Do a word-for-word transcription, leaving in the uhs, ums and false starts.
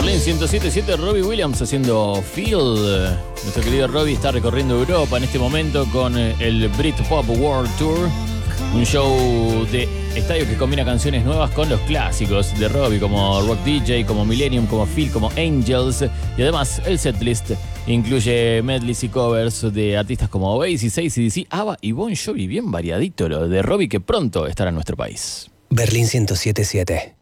Berlín ciento siete punto siete, Robbie Williams haciendo Feel. Nuestro querido Robbie está recorriendo Europa en este momento con el Britpop World Tour. Un show de estadio que combina canciones nuevas con los clásicos de Robbie, como Rock D J, como Millennium, como Feel, como Angels. Y además el setlist incluye medleys y covers de artistas como Oasis, A C/D C, ABBA y Bon Jovi. Bien variadito lo de Robbie, que pronto estará en nuestro país. Berlín ciento siete punto siete.